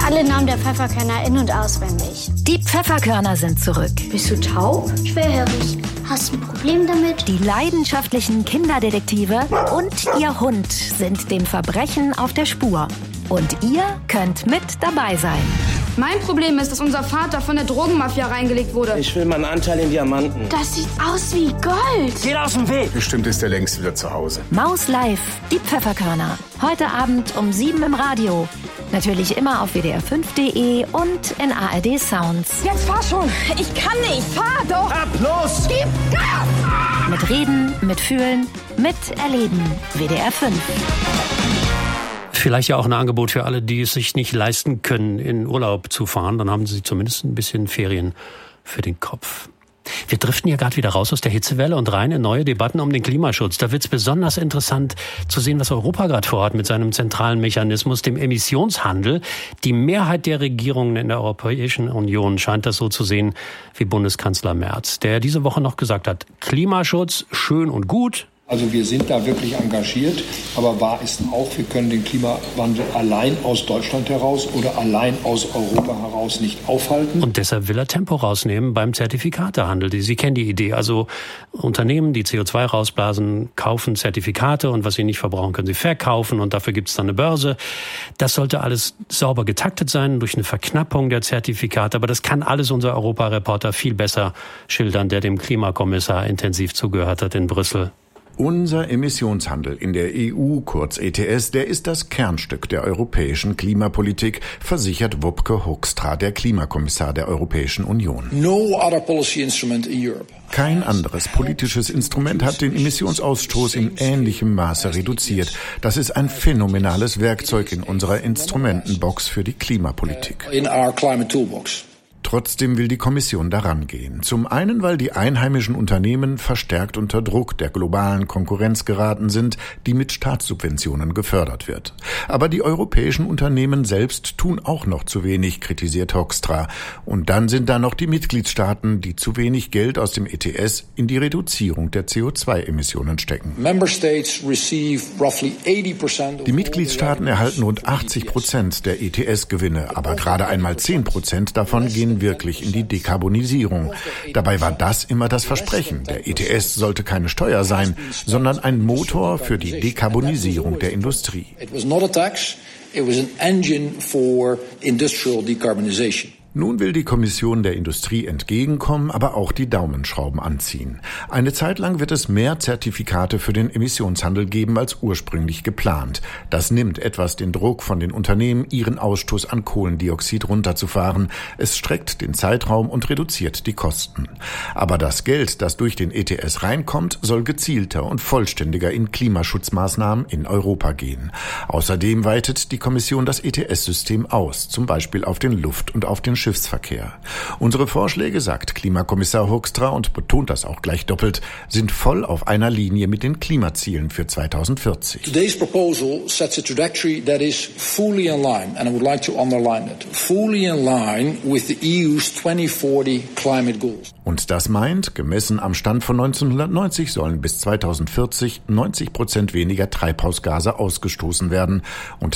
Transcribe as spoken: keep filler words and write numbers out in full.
alle Namen der Pfefferkörner in- und auswendig. Die Pfefferkörner sind zurück. Bist du taub? Schwerhörig. Hast du ein Problem damit? Die leidenschaftlichen Kinderdetektive und ihr Hund sind dem Verbrechen auf der Spur. Und ihr könnt mit dabei sein. Mein Problem ist, dass unser Vater von der Drogenmafia reingelegt wurde. Ich will meinen Anteil in Diamanten. Das sieht aus wie Gold. Geht aus dem Weg. Bestimmt ist er längst wieder zu Hause. Maus Live, die Pfefferkörner. Heute Abend um sieben im Radio. Natürlich immer auf W D R fünf Punkt de und in A R D Sounds. Jetzt fahr schon. Ich kann nicht. Fahr doch. Ab, los. Gib Gas. Mit Reden, mit Fühlen, mit Erleben. W D R fünf. Vielleicht ja auch ein Angebot für alle, die es sich nicht leisten können, in Urlaub zu fahren. Dann haben sie zumindest ein bisschen Ferien für den Kopf. Wir driften ja gerade wieder raus aus der Hitzewelle und rein in neue Debatten um den Klimaschutz. Da wird es besonders interessant zu sehen, was Europa gerade vorhat mit seinem zentralen Mechanismus, dem Emissionshandel. Die Mehrheit der Regierungen in der Europäischen Union scheint das so zu sehen wie Bundeskanzler Merz, der diese Woche noch gesagt hat, Klimaschutz schön und gut. Also wir sind da wirklich engagiert, aber wahr ist auch, wir können den Klimawandel allein aus Deutschland heraus oder allein aus Europa heraus nicht aufhalten. Und deshalb will er Tempo rausnehmen beim Zertifikatehandel. Sie kennen die Idee. Also Unternehmen, die C O zwei rausblasen, kaufen Zertifikate und was sie nicht verbrauchen, können sie verkaufen und dafür gibt es dann eine Börse. Das sollte alles sauber getaktet sein durch eine Verknappung der Zertifikate. Aber das kann alles unser Europareporter viel besser schildern, der dem Klimakommissar intensiv zugehört hat in Brüssel. Unser Emissionshandel in der E U, kurz E T S, der ist das Kernstück der europäischen Klimapolitik, versichert Wopke Hoekstra, der Klimakommissar der Europäischen Union. No other policy instrument in Europe. Kein anderes politisches Instrument hat den Emissionsausstoß in ähnlichem Maße reduziert. Das ist ein phänomenales Werkzeug in unserer Instrumentenbox für die Klimapolitik. In our climate toolbox. Trotzdem will die Kommission daran gehen. Zum einen, weil die einheimischen Unternehmen verstärkt unter Druck der globalen Konkurrenz geraten sind, die mit Staatssubventionen gefördert wird. Aber die europäischen Unternehmen selbst tun auch noch zu wenig, kritisiert Hoekstra. Und dann sind da noch die Mitgliedstaaten, die zu wenig Geld aus dem E T S in die Reduzierung der C O zwei Emissionen stecken. Die Mitgliedstaaten erhalten rund achtzig Prozent der E T S-Gewinne, aber gerade einmal zehn Prozent davon gehen wirklich in die Dekarbonisierung. Dabei war das immer das Versprechen. Der E T S sollte keine Steuer sein, sondern ein Motor für die Dekarbonisierung der Industrie. It was not a tax, it was an engine for industrial decarbonization. Nun will die Kommission der Industrie entgegenkommen, aber auch die Daumenschrauben anziehen. Eine Zeit lang wird es mehr Zertifikate für den Emissionshandel geben als ursprünglich geplant. Das nimmt etwas den Druck von den Unternehmen, ihren Ausstoß an Kohlendioxid runterzufahren. Es streckt den Zeitraum und reduziert die Kosten. Aber das Geld, das durch den E T S reinkommt, soll gezielter und vollständiger in Klimaschutzmaßnahmen in Europa gehen. Außerdem weitet die Kommission das E T S-System aus, zum Beispiel auf den Luft- und auf den Schiffsverkehr. Unsere Vorschläge, sagt Klimakommissar Hoekstra und betont das auch gleich doppelt, sind voll auf einer Linie mit den Klimazielen für zweitausendvierzig. Today's proposal sets a trajectory that is fully in line, and I would like to underline it, fully in line with the E U's twenty forty climate goals. Und das meint, gemessen am Stand von neunzehnhundertneunzig sollen bis zweitausendvierzig neunzig Prozent weniger Treibhausgase ausgestoßen werden. Und